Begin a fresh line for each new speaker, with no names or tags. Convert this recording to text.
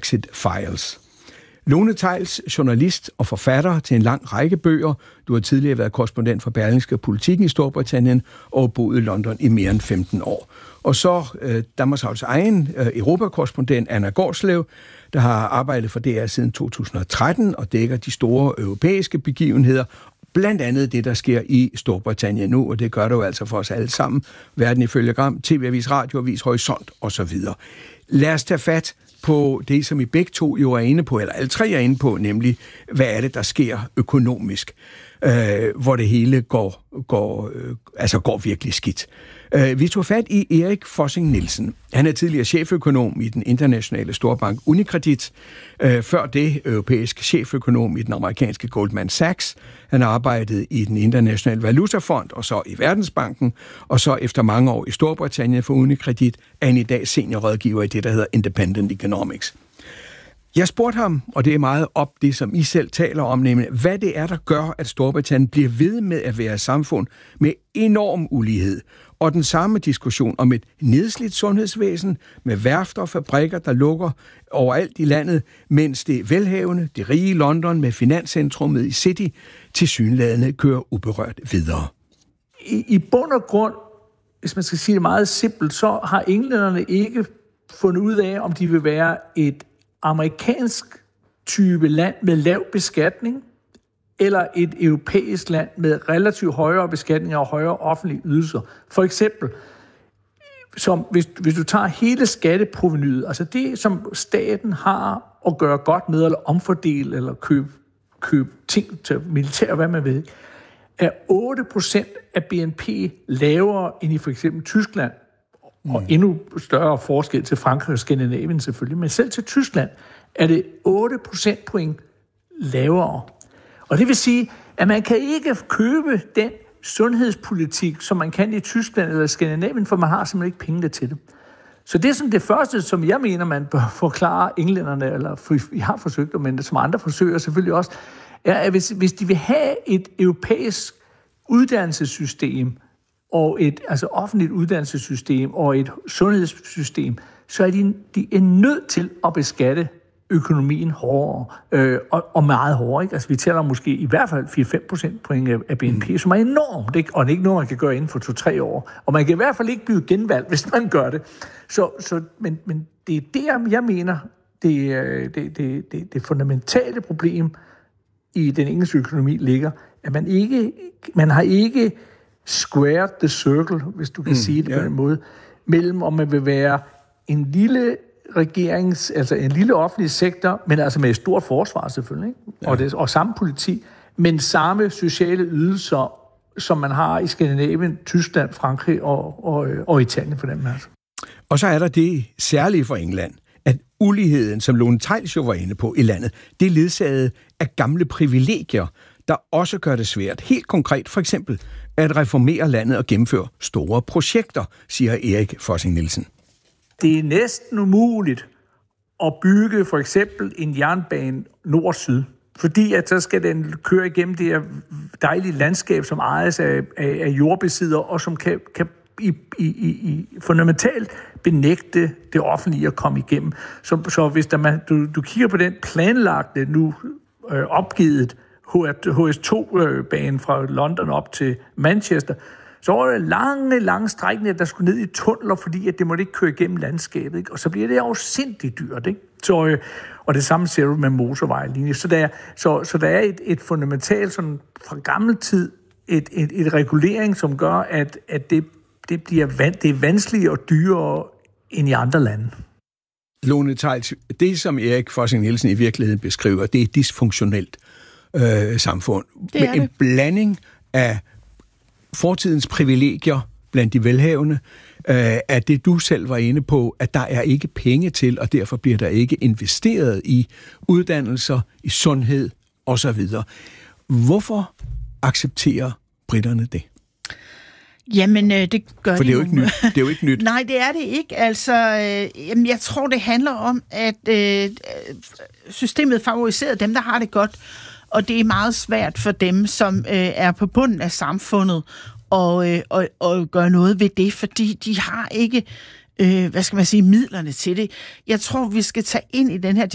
Brexit Files. Lone Theils, journalist og forfatter til en lang række bøger. Du har tidligere været korrespondent for Berlingske Politikken i Storbritannien og boet i London i mere end 15 år. Og så Danmarks Radios egen europakorrespondent Anna Gårdslev, der har arbejdet for DR siden 2013 og dækker de store europæiske begivenheder, blandt andet det, der sker i Storbritannien nu, og det gør det jo altså for os alle sammen. Verden ifølge Gram, TV-avis, radioavis, Horisont osv. Lad os tage fat på det, som I begge to jo er inde på, eller alle tre er inde på, nemlig, hvad er det, der sker økonomisk, hvor det hele går virkelig skidt. Vi tog fat i Erik Fossing Nielsen. Han er tidligere cheføkonom i den internationale storbank Unicredit. Før det europæisk cheføkonom i den amerikanske Goldman Sachs. Han har arbejdet i den internationale valutafond og så i Verdensbanken. Og så efter mange år i Storbritannien for Unicredit er han i dag seniorrådgiver i det, der hedder Independent Economics. Jeg spurgte ham, og det er meget op det, som I selv taler om, nemlig hvad det er, der gør, at Storbritannien bliver ved med at være et samfund med enorm ulighed. Og den samme diskussion om et nedslidt sundhedsvæsen med værfter og fabrikker, der lukker overalt i landet, mens det velhavende, det rige London med finanscentrummet i City tilsyneladende kører uberørt videre.
I bund og grund, hvis man skal sige det meget simpelt, så har englænderne ikke fundet ud af, om de vil være et amerikansk type land med lav beskatning, eller et europæisk land med relativt højere beskatning og højere offentlige ydelser. For eksempel, som hvis du tager hele skatteprovenyet, altså det, som staten har at gøre godt med, eller omfordele, eller købe ting til militær, hvad man ved, er 8% af BNP lavere end i for eksempel Tyskland, og endnu større forskel til Frankrig og Skandinavien selvfølgelig, men selv til Tyskland er det 8 procentpoint lavere. Og det vil sige, at man kan ikke købe den sundhedspolitik, som man kan i Tyskland eller Skandinavien, for man har simpelthen ikke penge til det. Så det er som det første, som jeg mener, man bør forklare englænderne, eller vi har forsøgt, men som andre forsøger selvfølgelig også, er, at hvis de vil have et europæisk uddannelsessystem, og et offentligt uddannelsessystem og et sundhedssystem, så er de er nødt til at beskatte økonomien hårdere, og meget hårdere. Ikke? Altså, vi taler måske i hvert fald 4-5% point af BNP, som er enormt, ikke? Og det er ikke noget, man kan gøre inden for 2-3 år. Og man kan i hvert fald ikke blive genvalgt, hvis man gør det. Men det er der, jeg mener, det fundamentale problem i den engelske økonomi ligger, at man har ikke squared the circle, hvis du kan sige det på en måde, mellem om man vil være en lille altså en lille offentlig sektor, men altså med et stort forsvar selvfølgelig, ikke? Og samme politi, men samme sociale ydelser, som man har i Skandinavien, Tyskland, Frankrig og Italien for dem. Altså.
Og så er der det særlige for England, at uligheden, som Lone Theils jo var inde på i landet, det er ledsaget af gamle privilegier, der også gør det svært. Helt konkret for eksempel at reformere landet og gennemføre store projekter, siger Erik Fossing Nielsen.
Det er næsten umuligt at bygge for eksempel en jernbane nord-syd, fordi at så skal den køre igennem det her dejlige landskab, som ejes af jordbesidder, og som kan fundamentalt benægte det offentlige at komme igennem. Så hvis du kigger på den planlagte, nu opgivet HS2-banen fra London op til Manchester, så var det lange strækninger, der skulle ned i tunneler, fordi at det måtte ikke køre igennem landskabet. Ikke? Og så bliver det afsindigt dyrt. Ikke? Og det samme ser du med motorvejlinje. Så der er et fundamentalt, sådan, fra gammel tid, et regulering, som gør, at det er vanskeligere og dyrere end i andre lande.
Lone Theils, det som Erik Fossing Nielsen i virkeligheden beskriver, det er et dysfunktionelt samfund. Med en blanding af fortidens privilegier blandt de velhavende, at det du selv var inde på, at der er ikke penge til, og derfor bliver der ikke investeret i uddannelser, i sundhed osv. Hvorfor accepterer briterne det?
Jamen, det gør
for det er jo ikke nyt. Det er jo ikke nyt.
Nej, det er det ikke. Altså, jeg tror, det handler om, at systemet favoriserer dem, der har det godt, og det er meget svært for dem, som er på bunden af samfundet, og gøre noget ved det, fordi de har ikke, midlerne til det. Jeg tror, vi skal tage ind i den her